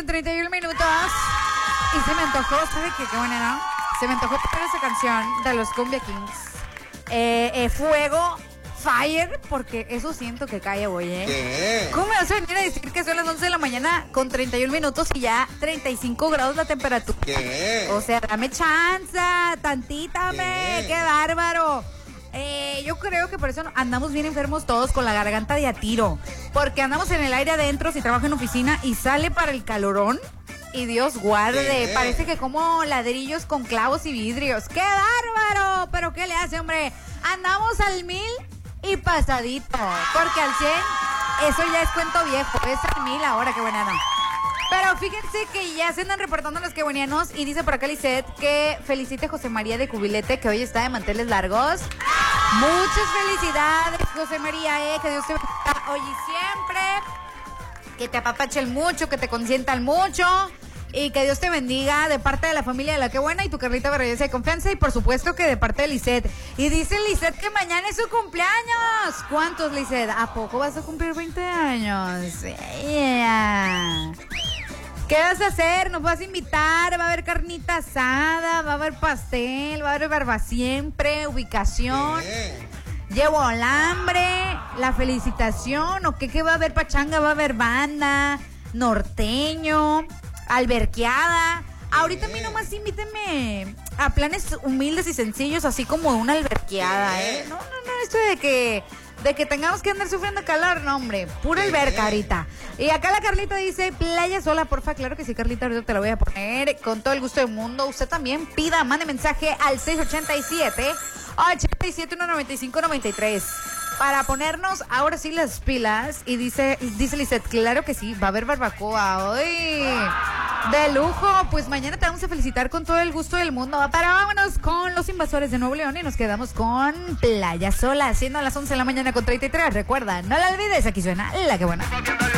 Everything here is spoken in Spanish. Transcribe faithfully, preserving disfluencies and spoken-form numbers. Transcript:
con treinta y uno minutos. Y se me antojó, ¿sabe qué? Qué buena, ¿no? Se me antojó poner esa canción de los Cumbia Kings. Eh, eh, fuego, fire, porque eso siento que cae hoy, ¿eh? ¿Qué? ¿Cómo me vas a venir a decir que son las once de la mañana con treinta y uno minutos y ya treinta y cinco grados la temperatura? ¿Qué? O sea, dame chance, tantítame, ¿Qué? qué bárbaro. Eh, yo creo que por eso andamos bien enfermos todos con la garganta de a tiro. Porque andamos en el aire adentro si trabajo en oficina y sale para el calorón. Y Dios guarde, ¿Qué? parece que como ladrillos con clavos y vidrios. ¡Qué bárbaro! ¿Pero qué le hace, hombre? Andamos al mil y pasadito. Porque al cien, eso ya es cuento viejo. Es al mil ahora, qué buena, ¿no? Pero fíjense que ya se andan reportando los quebuenianos y dice por acá Lisette que felicite a José María de Cubilete, que hoy está de manteles largos. Muchas felicidades, José María, eh, que Dios te bendiga hoy y siempre. Que te apapachen mucho, que te consientan mucho. Y que Dios te bendiga de parte de la familia de La Que Buena y tu Carlita Belleza de confianza. Y por supuesto que de parte de Lisette. Y dice Lisette que mañana es su cumpleaños. ¿Cuántos, Lisette? ¿A poco vas a cumplir veinte años? Yeah. ¿Qué vas a hacer? ¿Nos vas a invitar? ¿Va a haber carnita asada? ¿Va a haber pastel? ¿Va a haber barba siempre? ¿Ubicación? ¿Qué? ¿Llevo alambre? ¿La felicitación? ¿O qué? ¿Qué va a haber? ¿Pachanga? ¿Va a haber banda? ¿Norteño? ¿Alberqueada? Ahorita a mí nomás invíteme a planes humildes y sencillos, así como una alberqueada, ¿eh? No, no, no, esto de que... De que tengamos que andar sufriendo calor, no, hombre. Pura alberca ahorita. Y acá la Carlita dice, playa sola, porfa. Claro que sí, Carlita, ahorita te la voy a poner con todo el gusto del mundo. Usted también pida, mande mensaje al seis ocho siete, ocho siete uno nueve cinco nueve tres para ponernos ahora sí las pilas. Y dice, dice Lisette, claro que sí, va a haber barbacoa hoy. De lujo, pues mañana te vamos a felicitar con todo el gusto del mundo. Pero vámonos con los Invasores de Nuevo León y nos quedamos con Playa Sola, siendo a las once de la mañana con treinta y tres. Recuerda, no la olvides, aquí suena La Que Buena.